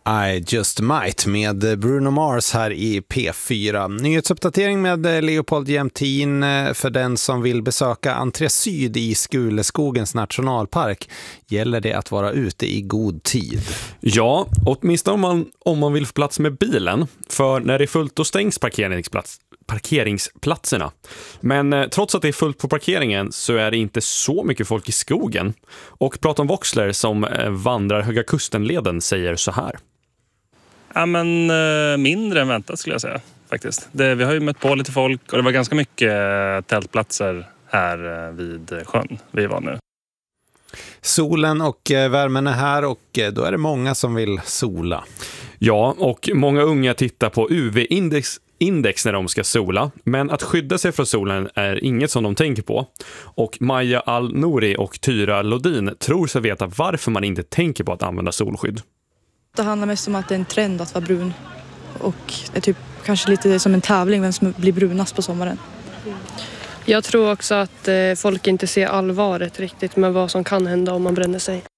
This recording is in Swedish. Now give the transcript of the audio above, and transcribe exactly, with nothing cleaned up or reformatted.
I Just Might med Bruno Mars här i P fyra. Nyhetsuppdatering med Leopold Jämtin för den som vill besöka Entré Syd i Skuleskogens nationalpark. Gäller det att vara ute i god tid? Ja, åtminstone om man, om man vill få plats med bilen. För när det är fullt då stängs parkeringsplats, parkeringsplatserna. Men eh, trots att det är fullt på parkeringen så är det inte så mycket folk i skogen. Och Platon Voxler som eh, vandrar Höga Kustenleden säger så här. Ja, men eh, mindre än väntat skulle jag säga faktiskt. Det, vi har ju mött på lite folk och det var ganska mycket eh, tältplatser här eh, vid sjön vi var nu. Solen och eh, värmen är här och eh, då är det många som vill sola. Ja, och många unga tittar på U V-index index när de ska sola, men att skydda sig från solen är inget som de tänker på. Och Maja Al-Nouri och Tyra Lodin tror sig veta varför man inte tänker på att använda solskydd. Det handlar mest om att det är en trend att vara brun. Och det är typ kanske lite som en tävling vem som blir brunast på sommaren. Jag tror också att eh, folk inte ser allvaret riktigt med vad som kan hända om man bränner sig.